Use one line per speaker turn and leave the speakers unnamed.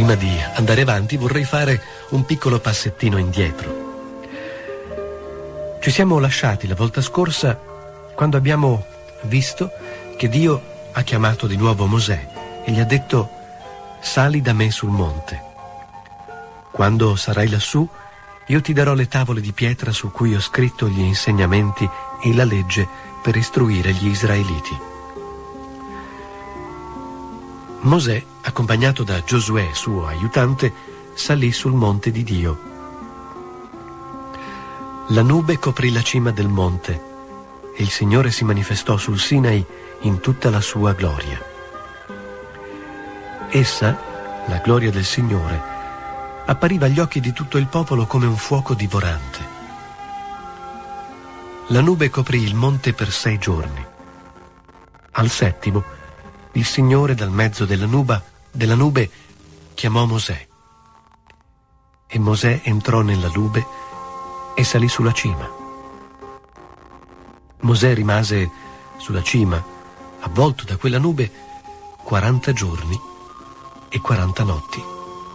prima di andare avanti vorrei fare un piccolo passettino indietro. Ci siamo lasciati la volta scorsa quando abbiamo visto che Dio ha chiamato di nuovo Mosè e gli ha detto: sali da me sul monte. Quando sarai lassù, io ti darò le tavole di pietra su cui ho scritto gli insegnamenti e la legge per istruire gli israeliti. Mosè, accompagnato da Giosuè, suo aiutante, salì sul monte di Dio. La nube coprì la cima del monte e il Signore si manifestò sul Sinai in tutta la sua gloria. Essa, la gloria del Signore, appariva agli occhi di tutto il popolo come un fuoco divorante. La nube coprì il monte per 6 giorni. Al 7° il Signore dal mezzo della nube chiamò Mosè. E Mosè entrò nella nube e salì sulla cima. Mosè rimase sulla cima, avvolto da quella nube, 40 giorni e 40 notti.